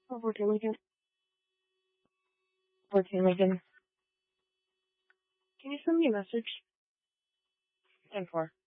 Oh, 14 Lincoln. 14 Lincoln. Can you send me a message? 10-4.